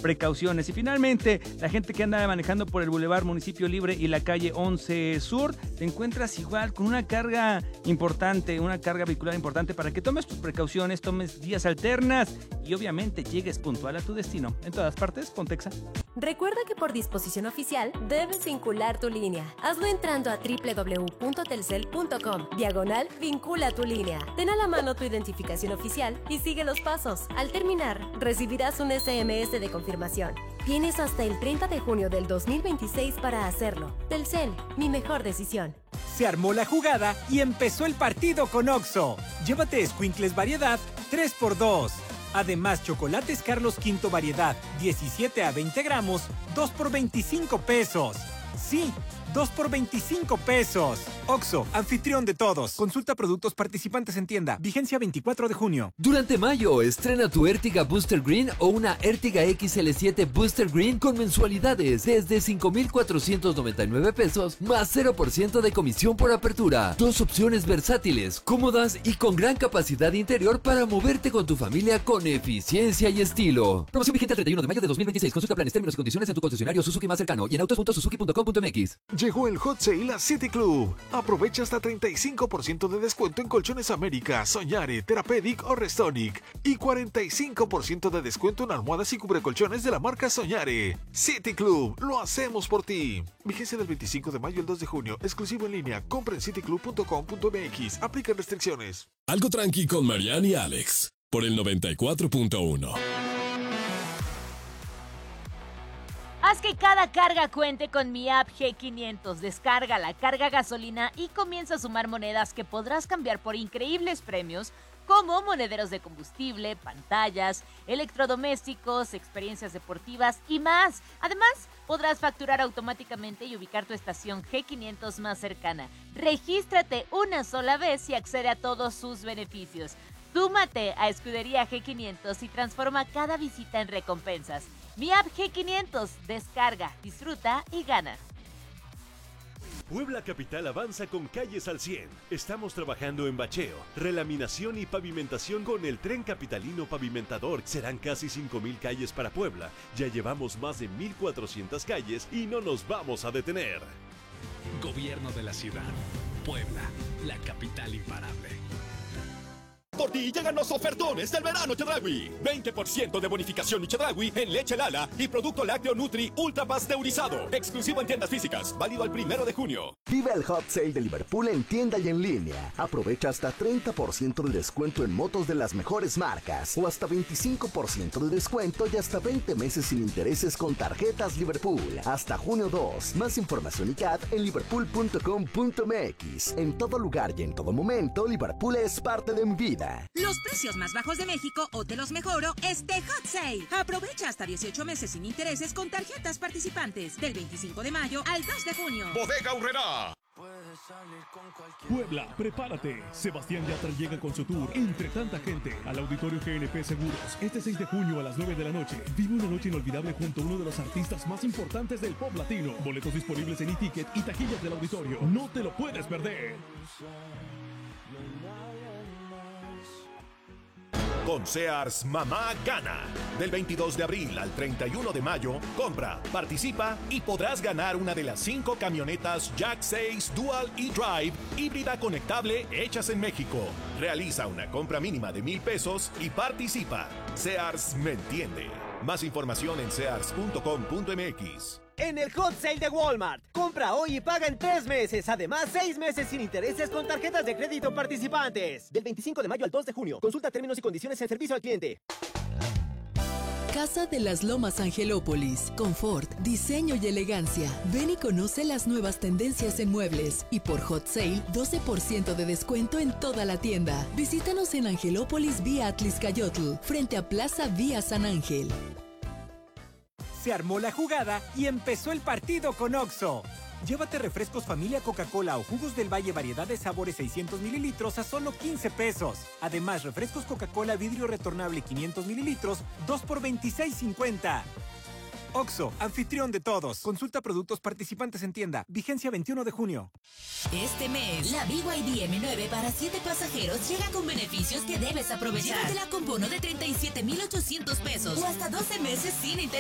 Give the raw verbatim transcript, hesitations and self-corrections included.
precauciones. Y finalmente, la gente que anda manejando por el Boulevard Municipio Libre y la calle once Sur, te encuentras igual con una carga importante, una carga vehicular importante para que tomes tus precauciones, tomes vías alternas y obviamente llegues puntual a tu destino. En todas partes, Pontexa. Recuerda que por disposición oficial debes vincular tu línea. Hazlo entrando a doble u doble u doble u punto telcel punto com, diagonal vincula tu línea. Ten a la mano tu identificación oficial y sigue los pasos. Al terminar, recibirás un ese eme ese de confirmación. Tienes hasta el treinta de junio del dos mil veintiséis para hacerlo. Telcel, mi mejor decisión. Se armó la jugada y empezó el partido con Oxxo. Llévate Squinkles variedad tres por dos. Además, chocolates Carlos V variedad diecisiete a veinte gramos, dos por veinticinco pesos. Sí, dos por veinticinco pesos. Oxxo, anfitrión de todos. Consulta productos participantes en tienda. Vigencia veinticuatro de junio. Durante mayo, estrena tu Ertiga Booster Green o una Ertiga X L siete Booster Green con mensualidades desde cinco mil cuatrocientos noventa y nueve pesos más cero por ciento de comisión por apertura. Dos opciones versátiles, cómodas y con gran capacidad interior para moverte con tu familia con eficiencia y estilo. Promoción vigente el treinta y uno de mayo de dos mil veintiséis. Consulta planes, términos y condiciones en tu concesionario Suzuki más cercano y en autos punto suzuki punto com punto mx. Llegó el Hot Sale a City Club. Aprovecha hasta treinta y cinco por ciento de descuento en Colchones América, Soñare, Therapeutic o Restonic y cuarenta y cinco por ciento de descuento en almohadas y cubrecolchones de la marca Soñare. City Club, lo hacemos por ti. Vigencia del veinticinco de mayo al dos de junio, exclusivo en línea. Compra en city club punto com punto mx. Aplican restricciones. Algo tranqui con Marianne y Alex por el noventa y cuatro punto uno. Haz que cada carga cuente con mi app G quinientos. Descárgala, carga gasolina y comienza a sumar monedas que podrás cambiar por increíbles premios como monederos de combustible, pantallas, electrodomésticos, experiencias deportivas y más. Además, podrás facturar automáticamente y ubicar tu estación G quinientos más cercana. Regístrate una sola vez y accede a todos sus beneficios. Súmate a Escudería G quinientos y transforma cada visita en recompensas. Mi app G quinientos, descarga, disfruta y gana. Puebla Capital avanza con calles al cien. Estamos trabajando en bacheo, relaminación y pavimentación con el Tren Capitalino Pavimentador. Serán casi cinco mil calles para Puebla. Ya llevamos más de mil cuatrocientas calles y no nos vamos a detener. Gobierno de la ciudad. Puebla, la capital imparable. Por ti llegan los ofertones del verano Chedraui. veinte por ciento de bonificación Chedraui en leche Lala y producto lácteo Nutri ultra pasteurizado. Exclusivo en tiendas físicas. Válido al primero de junio. Vive el Hot Sale de Liverpool en tienda y en línea. Aprovecha hasta treinta por ciento de descuento en motos de las mejores marcas. O hasta veinticinco por ciento de descuento y hasta veinte meses sin intereses con tarjetas Liverpool. Hasta junio dos. Más información y C A D en liverpool punto com punto mx. En todo lugar y en todo momento, Liverpool es parte de mi vida. Los precios más bajos de México o te los mejoro este Hot Sale. Aprovecha hasta dieciocho meses sin intereses con tarjetas participantes del veinticinco de mayo al dos de junio. Bodega Aurrerá. Puebla, prepárate. Sebastián Yatra llega con su tour Entre tanta gente al Auditorio G N P Seguros. Este seis de junio a las nueve de la noche. Vive una noche inolvidable junto a uno de los artistas más importantes del pop latino. Boletos disponibles en e-ticket y taquillas del auditorio. No te lo puedes perder. Con Sears, mamá gana. Del veintidós de abril al treinta y uno de mayo, compra, participa y podrás ganar una de las cinco camionetas Jack seis Dual e-Drive híbrida conectable hechas en México. Realiza una compra mínima de mil pesos y participa. Sears me entiende. Más información en sears punto com punto mx. En el Hot Sale de Walmart, compra hoy y paga en tres meses. Además, seis meses sin intereses con tarjetas de crédito participantes. Del veinticinco de mayo al dos de junio. Consulta términos y condiciones en servicio al cliente. Casa de las Lomas Angelópolis. Confort, diseño y elegancia. Ven y conoce las nuevas tendencias en muebles. Y por Hot Sale, doce por ciento de descuento en toda la tienda. Visítanos en Angelópolis vía Atliscayotl, frente a Plaza Vía San Ángel. Se armó la jugada y empezó el partido con Oxxo. Llévate refrescos familia Coca-Cola o jugos del Valle variedad de sabores seiscientos mililitros a solo quince pesos. Además, refrescos Coca-Cola vidrio retornable quinientos mililitros, dos por veintiséis cincuenta. Oxxo, anfitrión de todos. Consulta productos participantes en tienda. Vigencia veintiuno de junio. Este mes, la B Y D M nueve para siete pasajeros llega con beneficios que debes aprovechar. Llévatela con bono de treinta y siete mil ochocientos pesos o hasta doce meses sin interés.